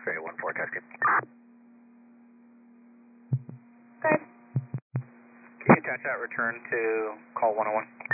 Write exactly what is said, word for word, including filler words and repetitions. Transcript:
X-ray one four, test. Good. Can you attach that return to call one oh one?